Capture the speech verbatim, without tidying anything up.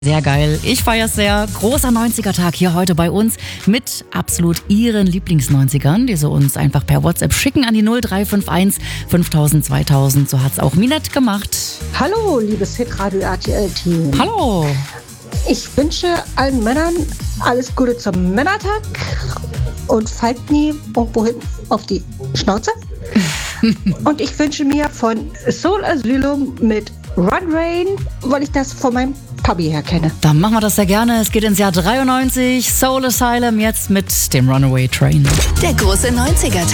Sehr geil. Ich feiere es sehr. Großer neunziger-Tag hier heute bei uns mit absolut Ihren Lieblings-neunzigern, die sie uns einfach per WhatsApp schicken an die null drei fünf eins fünftausend zweitausend. So hat's auch Minette gemacht. Hallo, liebes Hitradio R T L-Team. Hallo. Ich wünsche allen Männern alles Gute zum Männertag und fallt nie irgendwo hin auf die Schnauze. Und ich wünsche mir von Soul Asylum mit Run Rain, weil ich das von meinem Papi her kenne. Dann machen wir das sehr gerne. Es geht ins Jahr dreiundneunzig. Soul Asylum jetzt mit dem Runaway Train. Der große neunziger-Tag.